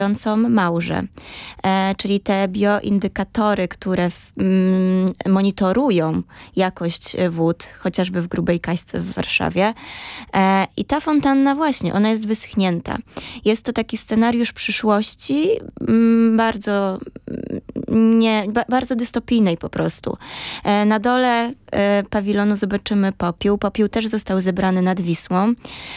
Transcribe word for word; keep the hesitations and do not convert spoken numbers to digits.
małże, e, czyli te bioindykatory, które w, mm, monitorują jakość wód, chociażby w Grubej Kaśce w Warszawie. E, I ta fontanna właśnie, ona jest wyschnięta. Jest to taki scenariusz przyszłości, mm, bardzo nie, ba, bardzo dystopijnej po prostu. E, na dole e, pawilonu zobaczymy popiół. Popiół też został zebrany nad Wisłą.